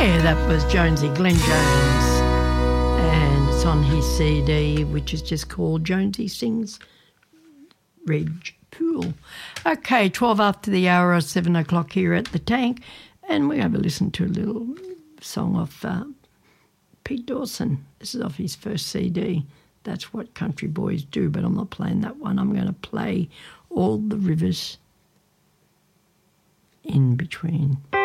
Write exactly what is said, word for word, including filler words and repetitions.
Yeah, that was Jonesy, Glenn Jones. And it's on his C D, which is just called Jonesy Sings Reg Pool. Okay, twelve after the hour, seven o'clock here at the Tank. And we have a listen to a little song of uh, Pete Dawson. This is off his first C D. That's What Country Boys Do, but I'm not playing that one. I'm going to play All the Rivers in Between.